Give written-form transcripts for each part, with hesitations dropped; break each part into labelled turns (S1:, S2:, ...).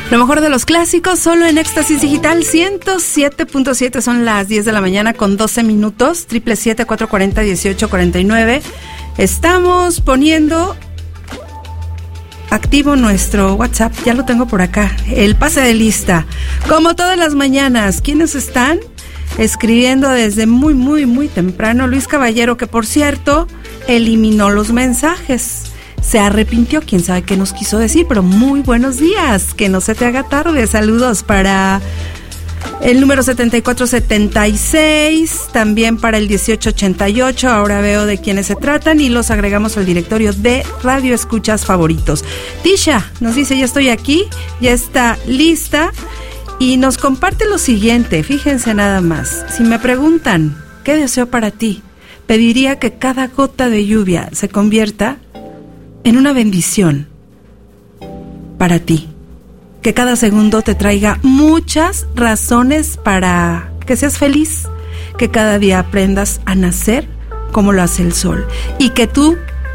S1: Lo mejor de los clásicos, solo en Éxtasis Digital 107.7, son las 10 de la mañana con 12 minutos, 777-440-1849. Estamos poniendo activo nuestro WhatsApp, ya lo tengo por acá, el pase de lista. Como todas las mañanas, ¿quiénes están escribiendo desde muy temprano? Luis Caballero, que por cierto, eliminó los mensajes. Se arrepintió, quién sabe qué nos quiso decir, pero muy buenos días, que no se te haga tarde. Saludos para el número 7476, también para el 1888, ahora veo de quiénes se tratan y los agregamos al directorio de Radio Escuchas Favoritos. Tisha nos dice, ya estoy aquí, ya está lista y nos comparte lo siguiente, fíjense nada más. Si me preguntan, ¿qué deseo para ti? Pediría que cada gota de lluvia se convierta en una bendición para ti, que cada segundo te traiga muchas razones para que seas feliz, que cada día aprendas a nacer como lo hace el sol y que tus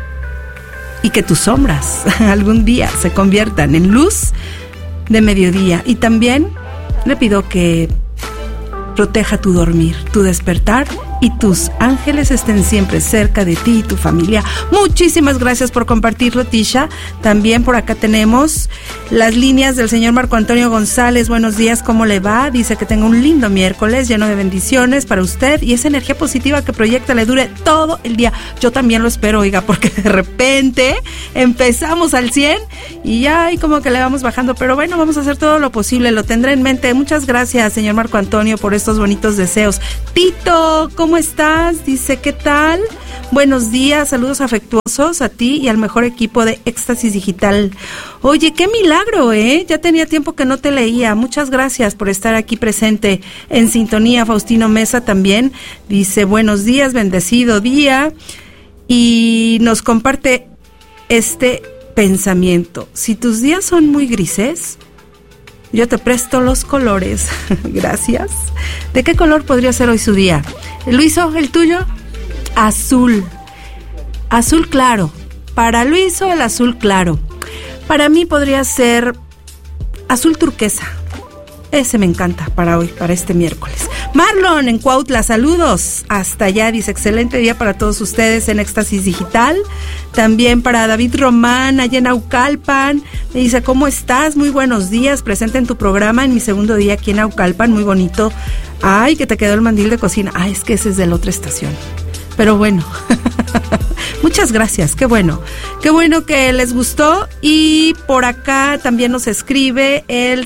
S1: sombras algún día se conviertan en luz de mediodía. Y también le pido que proteja tu dormir, tu despertar, y tus ángeles estén siempre cerca de ti y tu familia. Muchísimas gracias por compartirlo, Tisha. También por acá tenemos las líneas del señor Marco Antonio González. Buenos días, ¿cómo le va? Dice que tenga un lindo miércoles lleno de bendiciones para usted y esa energía positiva que proyecta le dure todo el día. Yo también lo espero, oiga, porque de repente empezamos al 100 y ya hay como que le vamos bajando, pero bueno, vamos a hacer todo lo posible, lo tendré en mente. Muchas gracias, señor Marco Antonio, por estos bonitos deseos. Tito, ¿cómo estás? Dice, ¿qué tal? Buenos días, saludos afectuosos a ti y al mejor equipo de Éxtasis Digital. Oye, qué milagro, ya tenía tiempo que no te leía. Muchas gracias por estar aquí presente en sintonía. Faustino Mesa también dice, buenos días, bendecido día, y nos comparte este pensamiento. Si tus días son muy grises, yo te presto los colores. Gracias. ¿De qué color podría ser hoy su día? Luiso, ¿el tuyo? Azul. Azul claro. Para Luiso, el azul claro. Para mí podría ser azul turquesa. Ese me encanta para hoy, para este miércoles. Marlon en Cuautla, saludos hasta allá, dice, excelente día para todos ustedes en Éxtasis Digital. También para David Román, allá en Naucalpan, me dice, ¿cómo estás? Muy buenos días, presente en tu programa en mi segundo día aquí en Naucalpan, muy bonito. Ay, que te quedó el mandil de cocina. Ay, es que ese es de la otra estación. Pero bueno, muchas gracias, qué bueno que les gustó. Y por acá también nos escribe el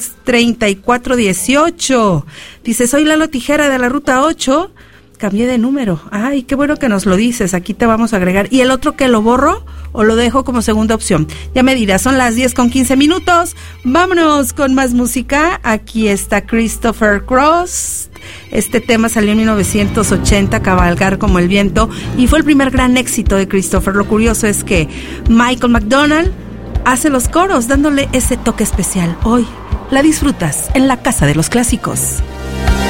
S1: 3418, dice, soy Lalo Tijera de la Ruta 8, cambié de número. Ay, qué bueno que nos lo dices, aquí te vamos a agregar. ¿Y el otro que lo borro o lo dejo como segunda opción? Ya me dirás, son las 10:15. Vámonos con más música. Aquí está Christopher Cross. Este tema salió en 1980, Cabalgar como el viento, y fue el primer gran éxito de Christopher. Lo curioso es que Michael McDonald hace los coros, dándole ese toque especial. Hoy la disfrutas en la Casa de los Clásicos.